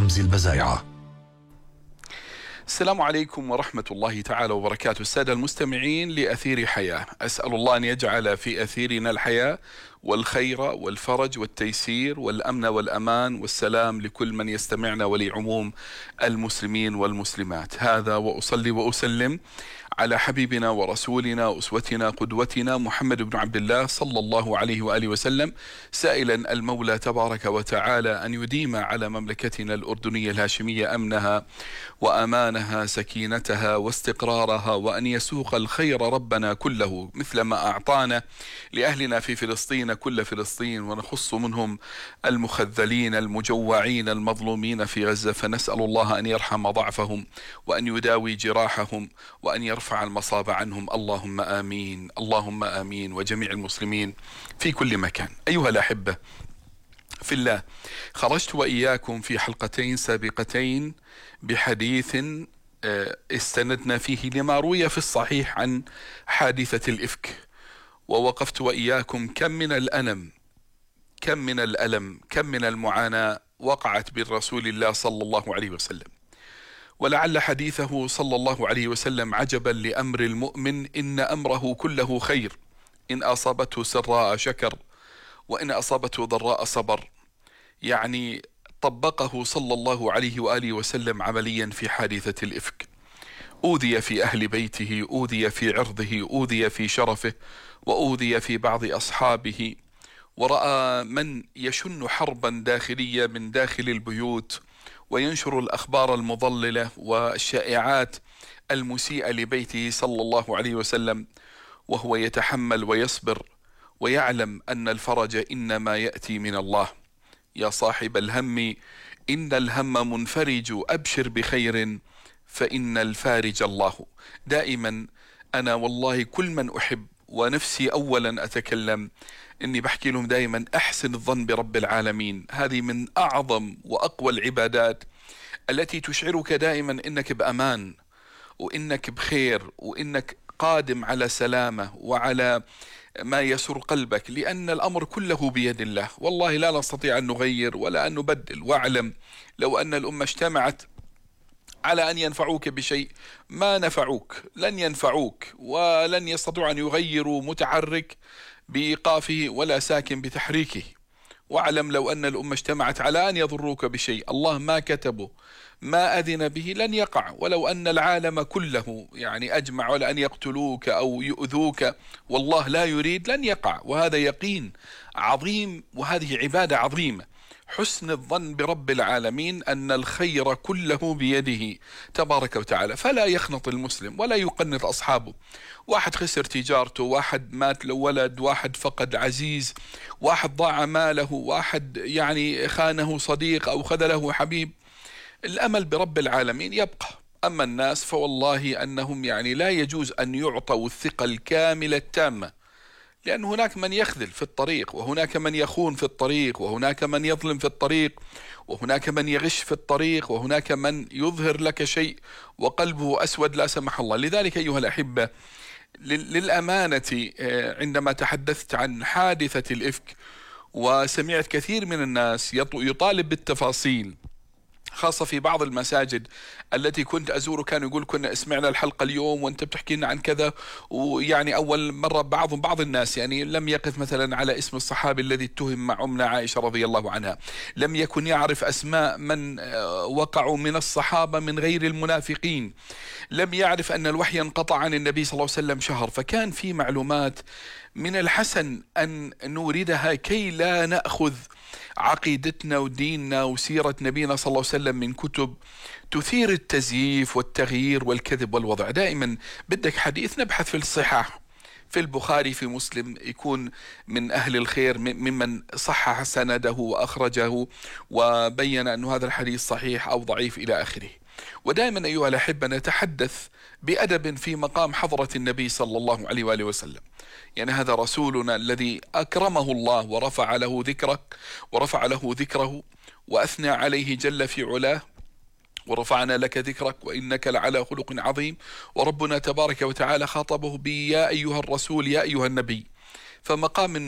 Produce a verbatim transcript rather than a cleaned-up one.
رمز البزايعة. السلام عليكم ورحمة الله تعالى وبركاته. السادة المستمعين لأثير حياة، أسأل الله أن يجعل في أثيرنا الحياة والخير والفرج والتيسير والأمن والأمان والسلام لكل من يستمعنا ولعموم المسلمين والمسلمات. هذا وأصلي وأسلم على حبيبنا ورسولنا وأسوتنا قدوتنا محمد بن عبد الله صلى الله عليه وآله وسلم، سائلا المولى تبارك وتعالى أن يديم على مملكتنا الأردنية الهاشمية أمنها وأمانها، سكينتها واستقرارها، وأن يسوق الخير ربنا كله مثل ما أعطانا لأهلنا في فلسطين كل فلسطين، ونخص منهم المخذلين المجوعين المظلومين في غزة، فنسأل الله أن يرحم ضعفهم وأن يداوي جراحهم وأن يرفع المصاب عنهم. اللهم آمين، اللهم آمين، وجميع المسلمين في كل مكان. أيها الأحبة في الله، خرجت وإياكم في حلقتين سابقتين بحديث استندنا فيه لما روي في الصحيح عن حادثة الإفك، ووقفت وإياكم كم من الألم كم من الألم كم من المعاناة وقعت بالرسول الله صلى الله عليه وسلم. ولعل حديثه صلى الله عليه وسلم عجبا لأمر المؤمن، إن أمره كله خير، إن أصابته سراء شكر وإن أصابته ضراء صبر. يعني طبقه صلى الله عليه وآله وسلم عمليا في حادثة الإفك. أوذي في أهل بيته، أوذي في عرضه، أوذي في شرفه، وأوذي في بعض أصحابه، ورأى من يشن حربا داخلية من داخل البيوت وينشر الأخبار المضللة والشائعات المسيئة لبيته صلى الله عليه وسلم، وهو يتحمل ويصبر ويعلم أن الفرج إنما يأتي من الله. يا صاحب الهم إن الهم منفرج، أبشر بخير فإن الفارج الله. دائما أنا والله كل من أحب ونفسي أولا أتكلم إني بحكي لهم دائما أحسن الظن برب العالمين. هذه من أعظم وأقوى العبادات التي تشعرك دائما إنك بأمان وإنك بخير وإنك قادم على سلامة وعلى ما يسر قلبك، لأن الأمر كله بيد الله. والله لا نستطيع أن نغير ولا أن نبدل. واعلم لو أن الأمة اجتمعت على أن ينفعوك بشيء ما نفعوك، لن ينفعوك ولن يستطيعوا أن يغيروا متحرك بإيقافه ولا ساكن بتحريكه. واعلم لو أن الأمة اجتمعت على أن يضروك بشيء الله ما كتبه ما أذن به لن يقع. ولو أن العالم كله يعني أجمع على أن يقتلوك أو يؤذوك والله لا يريد لن يقع. وهذا يقين عظيم، وهذه عبادة عظيمة، حسن الظن برب العالمين أن الخير كله بيده تبارك وتعالى. فلا يخنط المسلم ولا يقنط أصحابه. واحد خسر تجارته، واحد مات له ولد، واحد فقد عزيز، واحد ضاع ماله، واحد يعني خانه صديق أو خذله حبيب، الأمل برب العالمين يبقى. أما الناس فوالله أنهم يعني لا يجوز أن يعطوا الثقة الكاملة التامة، لأن هناك من يخذل في الطريق، وهناك من يخون في الطريق، وهناك من يظلم في الطريق، وهناك من يغش في الطريق، وهناك من يظهر لك شيء وقلبه أسود لا سمح الله. لذلك أيها الأحبة للأمانة عندما تحدثت عن حادثة الإفك وسمعت كثير من الناس يطالب بالتفاصيل، خاصة في بعض المساجد التي كنت أزور كانوا يقول كنا سمعنا الحلقة اليوم وأنت بتحكي لنا عن كذا. ويعني أول مرة بعض بعض الناس يعني لم يقف مثلا على اسم الصحابي الذي اتهم مع أمنا عائشة رضي الله عنها، لم يكن يعرف أسماء من وقعوا من الصحابة من غير المنافقين، لم يعرف أن الوحي انقطع عن النبي صلى الله عليه وسلم شهر. فكان في معلومات من الحسن أن نوردها كي لا نأخذ عقيدتنا وديننا وسيرة نبينا صلى الله عليه وسلم من كتب تثير التزييف والتغيير والكذب والوضع. دائما بدك حديث نبحث في الصحاح، في البخاري في مسلم، يكون من أهل الخير ممن صحح سنده وأخرجه وبين أن هذا الحديث صحيح أو ضعيف إلى آخره. ودائما أيها الأحبة نتحدث بأدب في مقام حضرة النبي صلى الله عليه وآله وسلم. يعني هذا رسولنا الذي أكرمه الله ورفع له ذكرك ورفع له ذكره وأثنى عليه جل في علاه، ورفعنا لك ذكرك وإنك لعلى خلق عظيم. وربنا تبارك وتعالى خاطبه بيا أيها الرسول يا أيها النبي. فمقام